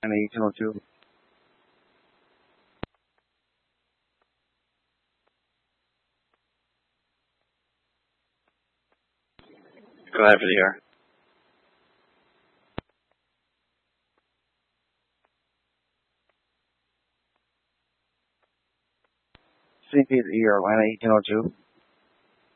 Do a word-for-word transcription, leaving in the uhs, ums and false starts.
eighteen oh two. Go ahead for the air. C P is E R, Atlanta eighteen oh two.